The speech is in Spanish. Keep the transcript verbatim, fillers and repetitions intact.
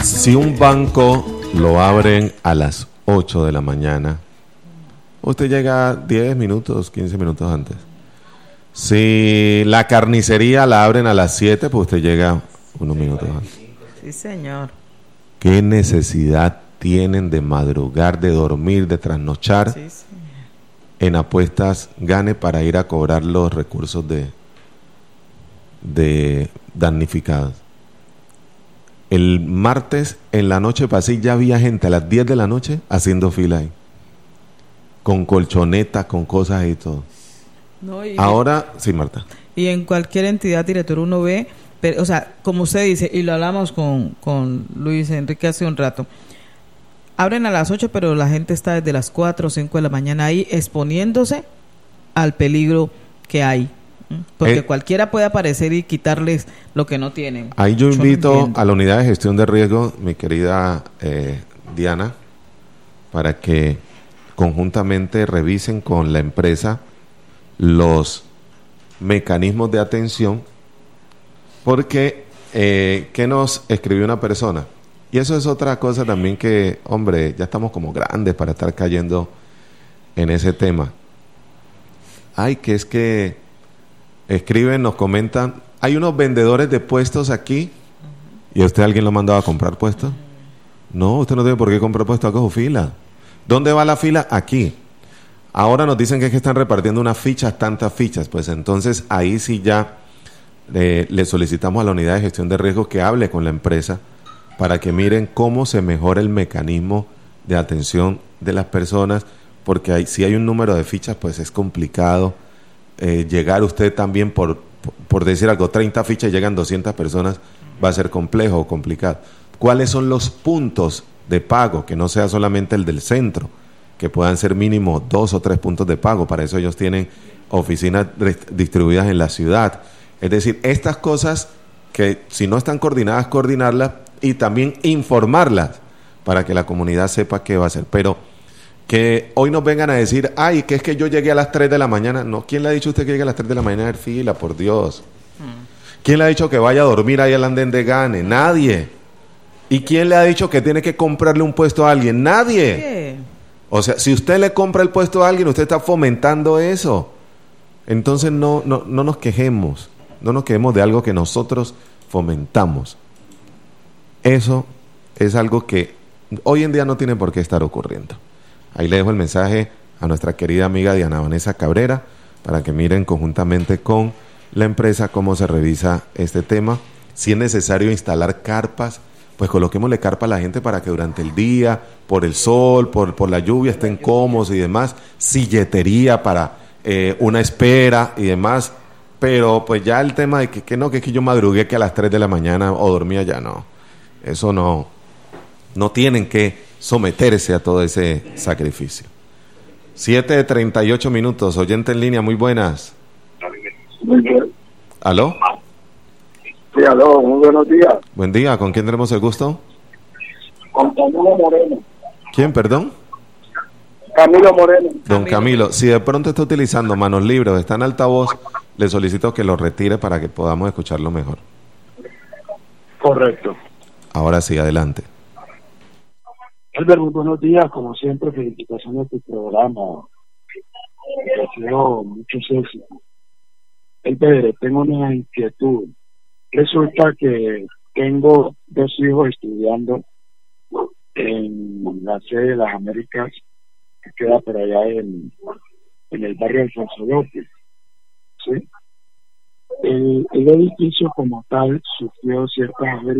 Si un banco lo abren a las ocho de la mañana, usted llega diez minutos, quince minutos antes. Si la carnicería la abren a las siete, pues usted llega unos minutos antes. Sí, señor. ¿Qué necesidad tienen de madrugar, de dormir, de trasnochar Sí, sí. en apuestas gane para ir a cobrar los recursos de, de damnificados? El martes en la noche pasé, ya había gente a las diez de la noche haciendo fila ahí, con colchonetas, con cosas y todo. No, y, Ahora, sí, Marta. y en cualquier entidad, director, uno ve, pero, o sea, como usted dice, y lo hablamos con, con Luis Enrique hace un rato, abren a las ocho, pero la gente está desde las cuatro o cinco de la mañana ahí exponiéndose al peligro que hay. Porque eh, cualquiera puede aparecer y quitarles lo que no tienen. Ahí yo invito no a la unidad de gestión de riesgo, mi querida eh, Diana, para que conjuntamente revisen con la empresa los mecanismos de atención, porque eh, ¿qué nos escribió una persona? Y eso es otra cosa también que, hombre, ya estamos como grandes para estar cayendo en ese tema. Ay, que es que escriben, nos comentan, hay unos vendedores de puestos aquí, ¿y a usted alguien lo mandaba a comprar puestos? No, usted no tiene por qué comprar puestos, haga su fila. ¿Dónde va la fila? Aquí. Ahora nos dicen que es que están repartiendo unas fichas, tantas fichas, pues entonces ahí sí ya eh, le solicitamos a la unidad de gestión de riesgos que hable con la empresa para que miren cómo se mejora el mecanismo de atención de las personas, porque hay, si hay un número de fichas, pues es complicado eh, llegar usted también por, por, por decir algo, treinta fichas y llegan doscientas personas, va a ser complejo o complicado. ¿Cuáles son los puntos de pago? Que no sea solamente el del centro, que puedan ser mínimo dos o tres puntos de pago. Para eso ellos tienen oficinas distribuidas en la ciudad. Es decir, estas cosas que si no están coordinadas, coordinarlas y también informarlas para que la comunidad sepa qué va a hacer. Pero que hoy nos vengan a decir, ay, que es que yo llegué a las tres de la mañana. No, ¿quién le ha dicho a usted que llegue a las tres de la mañana a ver fila? Por Dios. ¿Quién le ha dicho que vaya a dormir ahí al andén de Gane? Nadie. ¿Y quién le ha dicho que tiene que comprarle un puesto a alguien? Nadie. ¿Qué? O sea, si usted le compra el puesto a alguien, usted está fomentando eso. Entonces no, no, no nos quejemos. No nos quejemos de algo que nosotros fomentamos. Eso es algo que hoy en día no tiene por qué estar ocurriendo. Ahí le dejo el mensaje a nuestra querida amiga Diana Vanessa Cabrera para que miren conjuntamente con la empresa cómo se revisa este tema. Si es necesario instalar carpas, pues coloquémosle carpa a la gente para que durante el día, por el sol, por, por la lluvia, estén cómodos y demás. Silletería para eh, una espera y demás. Pero pues ya el tema de que, que no, que es que yo madrugué que a las tres de la mañana o dormía ya, no. Eso no, no tienen que someterse a todo ese sacrificio. siete de treinta y ocho minutos, oyente en línea, muy buenas. Muy bien. ¿Aló? Sí, aló, muy buenos días. Buen día, ¿con quién tenemos el gusto? Con Camilo Moreno. ¿Quién, perdón? Camilo Moreno. Don Camilo, si de pronto está utilizando manos libres o está en altavoz, le solicito que lo retire para que podamos escucharlo mejor. Correcto. Ahora sí, adelante. Albert, muy buenos días, como siempre, felicitaciones a tu programa. Te deseo muchos éxitos. Albert, tengo una inquietud. Resulta que tengo dos hijos estudiando en la sede de las Américas, que queda por allá en, en el barrio Alfonso López, ¿sí? El, el edificio como tal sufrió ciertas averías